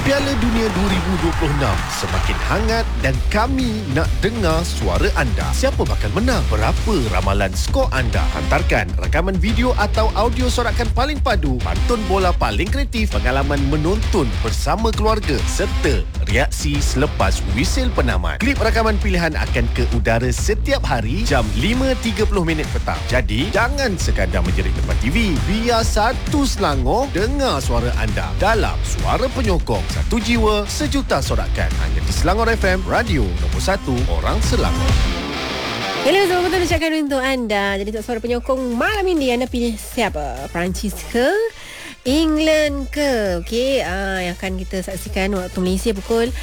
Piala Dunia 2026 semakin hangat dan kami nak dengar suara anda. Siapa bakal menang? Berapa ramalan skor anda? Hantarkan rakaman video atau audio sorakan paling padu, pantun bola paling kreatif, pengalaman menonton bersama keluarga serta reaksi selepas whistle penamat. Klip rakaman pilihan akan ke udara setiap hari jam 5.30 petang. Jadi, jangan sekadar menjerit depan TV. Biar satu Selangor dengar suara anda dalam Suara Penyokong. Satu jiwa, sejuta sorakan. Hanya di Selangor FM, radio nombor 1 orang Selangor. Hello, selamat petang ucapkan untuk anda. Jadi untuk Suara Penyokong malam ini, anda pilih siapa? Perancis ke? England ke? Okey, yang akan kita saksikan waktu Malaysia pukul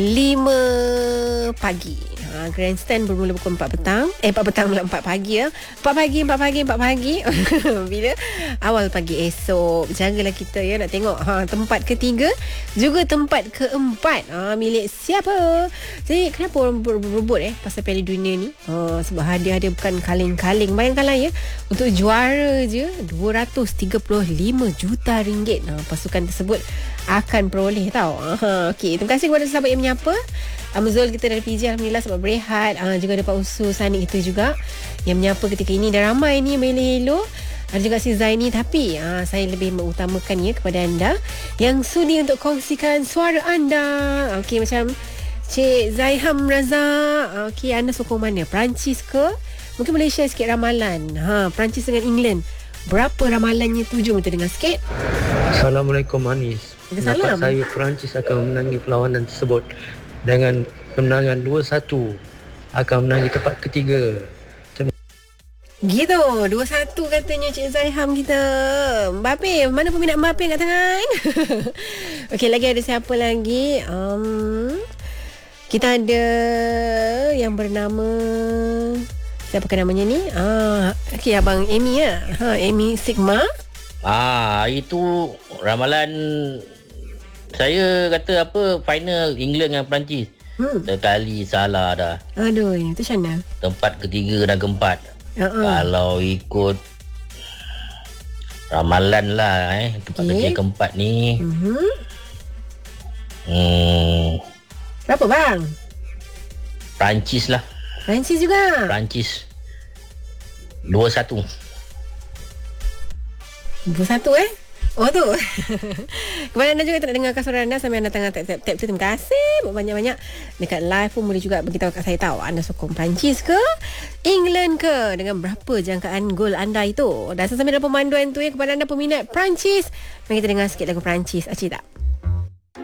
5 pagi. Grandstand bermula pukul 4 petang. 4 petang pula 4 pagi ya. 4 pagi. Bila awal pagi esok. Jagalah kita ya, nak tengok tempat ketiga juga tempat keempat milik siapa. Jadi kenapa orang berebut pasal Piala Dunia ni? Sebab hadiah dia bukan kaleng-kaleng. Bayangkanlah ya, untuk juara je 235 juta ringgit. Pasukan tersebut akan peroleh tau. Okey, terima kasih kepada sahabat yang menyapa. Amazul kita dari PJ, alhamdulillah sebab berehat. Juga ada Pak Usul Sanik kita juga yang menyapa ketika ini. Dan ramai ni hello. Ada juga si Zaini. Tapi saya lebih mengutamakan ya kepada anda yang sudi untuk kongsikan suara anda. Okey, macam Cik Zaiham Raza. Okey, anda sokong mana? Perancis ke? Mungkin boleh share sikit ramalan. Perancis dengan England. Berapa ramalannya tu? Jom kita dengar sikit. Assalamualaikum Anis. Pendapat saya Perancis akan menangi perlawanan tersebut dengan kemenangan 2-1, akan menangi tempat ketiga. Gitu, 2-1 katanya Cik Zaiham kita. Mbappe, mana peminat Mbappe kat tangan? Okey, lagi ada siapa lagi? Kita ada yang bernama, siapakah namanya ni? Okey, Abang Amy ya. Amy Sigma. Itu ramalan saya kata final England dengan Perancis. Sekali salah dah. Aduh, itu macam mana? Tempat ketiga dan keempat. Kalau ikut ramalan lah tempat ketiga keempat ni. Berapa bang? Perancis lah. Perancis juga? Perancis 2-1. 2-1 Oh tu. Kepada anda juga nak dengarkan suara anda sambil anda tengah tap tu. Terima kasih banyak-banyak. Dekat live pun boleh juga beritahu kat saya tahu anda sokong Perancis ke England ke, dengan berapa jangkaan gol anda itu. Dan sambil ada pemanduan tu kepada anda peminat Perancis, mari kita dengar sikit lagu Perancis. Acik tak?